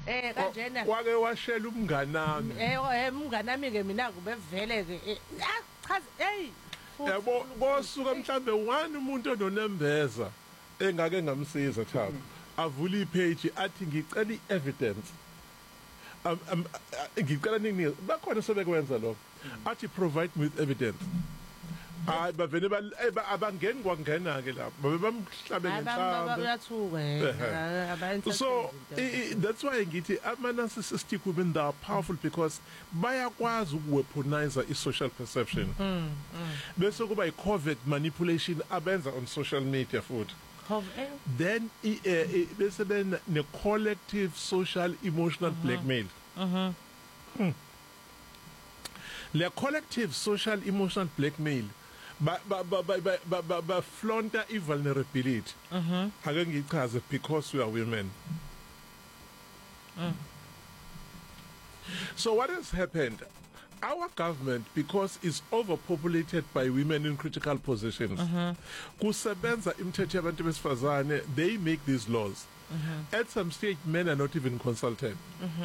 Kanjena wake washela umngane nami umngane nami ke mina kube vele ke chaza hey yabo kosuka mhlambe one umuntu ononembeza engake ngamsiza Thabo avula ipage athi ngicela evidence ngicela nini bakhona sebekwenza lokho athi provide me with evidence hayi bavene abangeni kwangena ke lapho babe bamhlabe ngenhlamba so that's why ngithi ama-narcissistic women they are powerful because bayakwazi ukuweaponize i-social perception bese kuba i-covert manipulation abenza on social media futhi then bese ne-collective social emotional blackmail le collective social emotional blackmail ba flaunt vulnerability ake ngichaze because we are women so what has happened our government because is overpopulated by women in critical positions kusebenza imithetho yabantu besifazane they make these laws at some stage men are not even consulted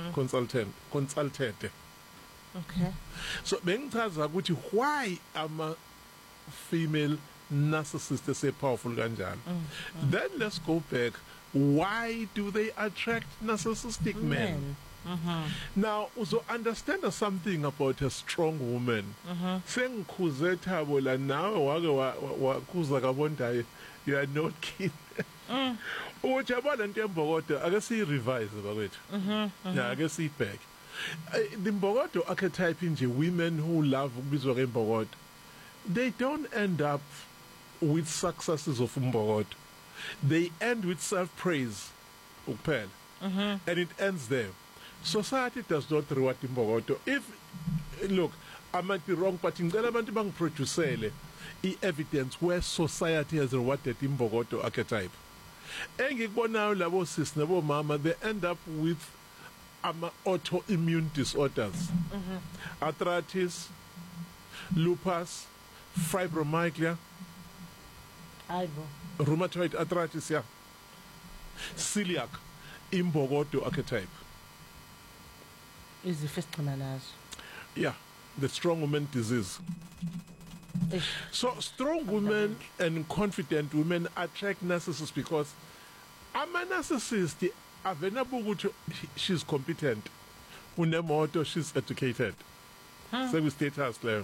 okay so bengichaza ukuthi why ama female narcissists say powerful kanjalo then let's go back why do they attract narcissistic men now uzo understand something about a strong woman sengikhuze Thabo la nawe wake wakhuza kabondayo you are not keen uthi yabona into embokodo ake si revise bakwethu yeah ake si back the mbokodo archetype nje women who love ukubizwa kwembokodo they don't end up with successes of mbokodo they end with self praise ukuphela and it ends there society does not reward imbokodo if look I might be wrong but ngicela abantu bangiproducele i-evidence where society has rewarded imbokodo archetype engikubonayo labo sis nabo mama they end up with autoimmune disorders arthritis lupus fibromyalgia rheumatoid arthritis yeah celiac imbokodo archetype izifo esicina nazo yeah the strong woman disease so strong women and confident women attract narcissists because ama narcissist avenaba ukuthi she's competent unemoto she's educated seku status leyo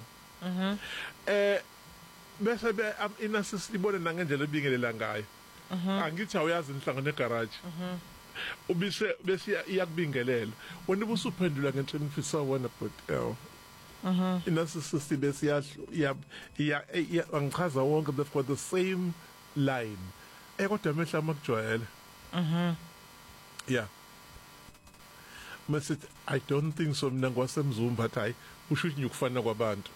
bese narcissist ibona nangendlela ebingelela ngayo angithi awuyazi nihlangana egarage bese iyakubingelela wena ubusuphendula ngento engifisa wona but narcissist bese angichaza wonke they've got the same line kodwa mehla makujwayele yeah mase I don't think so mina ngwasemzumba but hayi usho ukuthi ngikufana kwabantu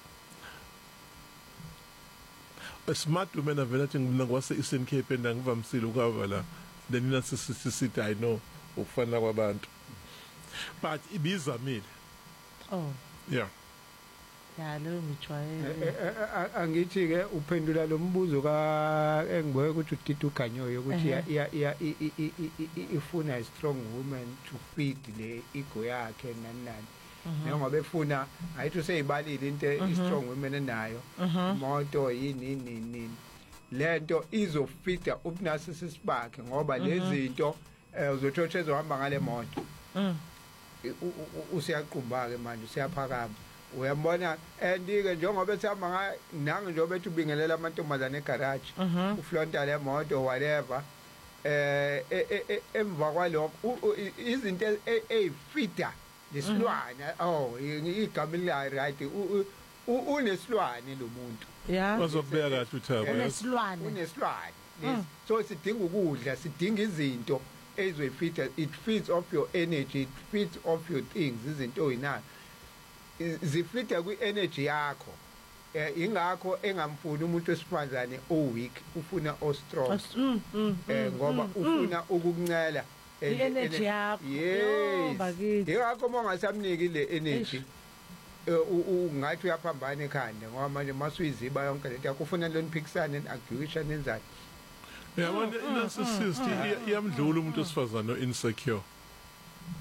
a smart woman avelathi mina ngwase Eastern Cape and ngivamsile ukava la the narcissist I know ukufana kwabantu but ibizamile yeah lo ngijwayele angithi ke uphendula lo mbuzo ka engiboye ukuthi udida uganyoyo ukuthi ifuna a strong woman to feed le ego yakhe nani ngoba befuna ayithi useyibalile into i-strong women enayo imoto yini lento izofida ubunarcissist bakhe ngoba lezi zinto uzothola ezohamba ngale moto usiyaqumba ke manje usiyaphakama uyambona andike njengoba sihamba nange njengoba ethi ubingelela amantombazane egarage uflonta le moto whatever emva kwalokho izinto ezifida lesilwane igama eliyi right unesilwane lo muntu bazokubeka kahle uThabo unesilwane so sidinga ukudla sidinga izinto ezoyifida it feeds off your energy it feeds off your things izinto oyinayo zifida kwi-energy yakho ingakho engamfuni umuntu wesifazane o-weak ufuna o-strong ngoba ufuna ukukuncela i-energy yakho ingakho uma ungasamniki le energy ungathi uyaphambana ekhanda ngoba manje masuyiziba yonke lento yakho ufuna lento phikisane and-argution enzani yabona i-narcissist iyamdlula umuntu wesifazane o-insecure